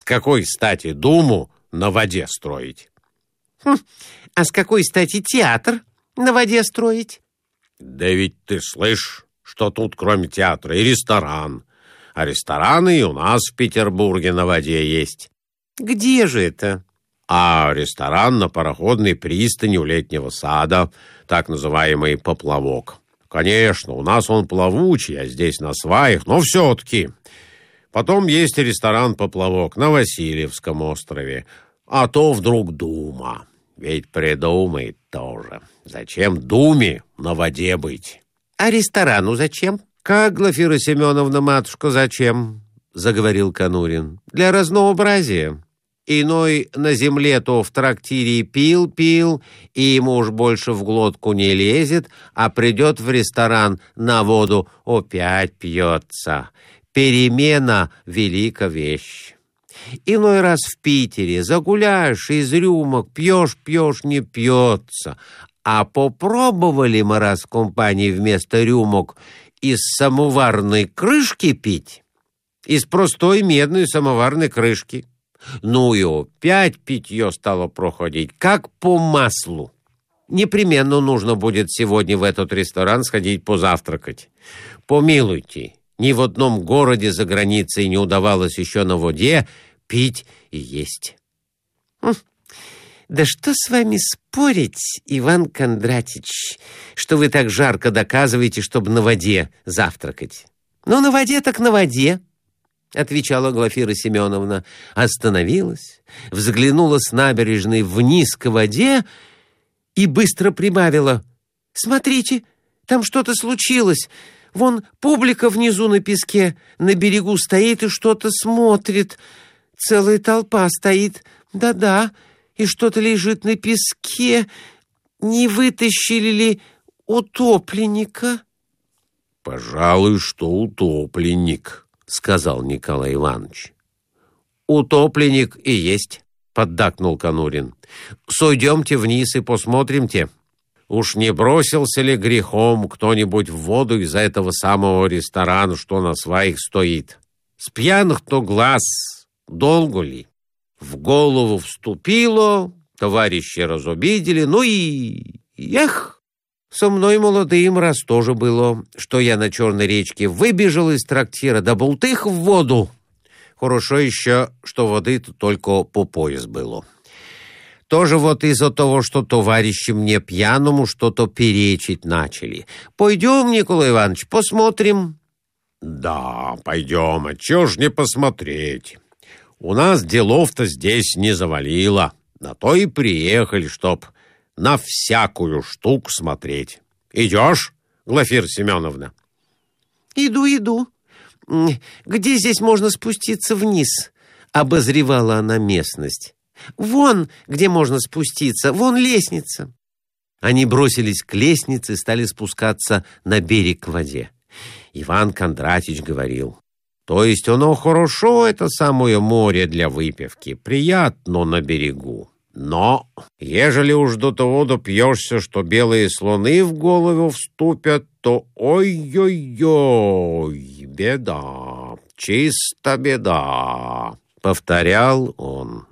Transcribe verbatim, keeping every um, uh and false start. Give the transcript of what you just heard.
какой стати думу на воде строить? Хм, а с какой стати театр на воде строить? Да ведь ты слышь, что тут кроме театра и ресторан. А рестораны и у нас в Петербурге на воде есть. Где же это? А ресторан на пароходной пристани у Летнего сада, так называемый поплавок. Конечно, у нас он плавучий, а здесь на сваях, но все-таки. Потом есть ресторан «Поплавок» на Васильевском острове. А то вдруг дума. Ведь придумает тоже. Зачем думе на воде быть? А ресторану зачем? Как, Глафира Семеновна, матушка, зачем? Заговорил Конурин. Для разнообразия. Иной на земле то в трактире пил-пил, и ему уж больше в глотку не лезет, а придет в ресторан на воду, опять пьется. Перемена — велика вещь. Иной раз в Питере загуляешь из рюмок, пьешь-пьешь, не пьется. А попробовали мы раз в компании вместо рюмок из самоварной крышки пить, из простой медной самоварной крышки. Ну и опять питье стало проходить, как по маслу. Непременно нужно будет сегодня в этот ресторан сходить позавтракать. Помилуйте, ни в одном городе за границей не удавалось еще на воде пить и есть. Хм. Да что с вами спорить, Иван Кондратич, что вы так жарко доказываете, чтобы на воде завтракать? Ну, на воде так на воде, отвечала Глафира Семеновна, остановилась, взглянула с набережной вниз к воде и быстро прибавила: «Смотрите, там что-то случилось. Вон публика внизу на песке, на берегу стоит и что-то смотрит. Целая толпа стоит, да-да, и что-то лежит на песке. Не вытащили ли утопленника?» «Пожалуй, что утопленник», — сказал Николай Иванович. «Утопленник и есть», — поддакнул Конурин. «Сойдемте вниз и посмотримте. Уж не бросился ли грехом кто-нибудь в воду из этого самого ресторана, что на сваях стоит? С пьяных-то глаз долго ли? В голову вступило, товарищи разобидели, ну и... Эх!» Со мной молодым раз тоже было, что я на Черной речке выбежал из трактира, да бултых в воду. Хорошо еще, что воды-то только по пояс было. Тоже вот из-за того, что товарищи мне пьяному что-то перечить начали. Пойдем, Николай Иванович, посмотрим. Да, пойдем, а чего ж не посмотреть? У нас делов-то здесь не завалило. На то и приехали, чтоб на всякую штуку смотреть. Идешь, Глафира Семеновна? Иду, иду. Где здесь можно спуститься вниз? Обозревала она местность. Вон, где можно спуститься, вон лестница. Они бросились к лестнице и стали спускаться на берег к воде. Иван Кондратич говорил: то есть оно хорошо, это самое море для выпивки, приятно на берегу. Но, ежели уж до того допьешься, что белые слоны в голову вступят, то ой-ой-ой, беда, чисто беда, — повторял он.